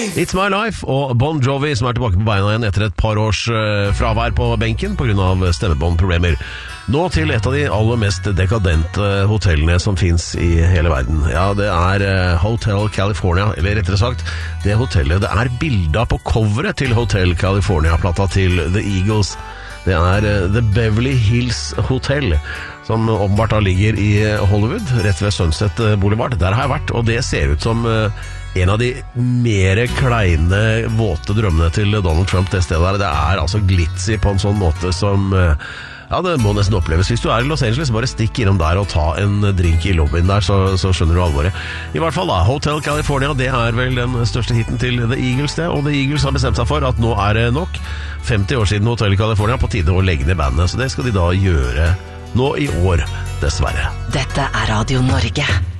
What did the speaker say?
It's My Life og Bon Jovi som tilbake på beina igjen etter et par års fravær på benken på grunn av stemmebåndproblemer. Nå til et av de aller mest dekadente hotellene som finnes i hele verden. Ja, det Hotel California, eller rettere sagt, det hotellet det bildet på coveret til Hotel California-plata til The Eagles. Det The Beverly Hills Hotel, som åpenbart da ligger i Hollywood, rett ved Sunset Boulevard. Der har jeg vært, og det ser ut som en av de mer kleine, våte drømmene til Donald Trump det stedet der. Det altså glitzy på en sånn måte som... Ja, det må nesten oppleves. Hvis du i Los Angeles, bare stikk innom der og ta en drink i lobbyen der, så skjønner du alvoret. I hvert fall da, Hotel California, det vel den største hitten til The Eagles det, og The Eagles har bestemt seg for at nå det nok 50 år siden Hotel California på tide å legge ned bandet, så det skal de da gjøre nå i år, dessverre. Dette Radio Norge.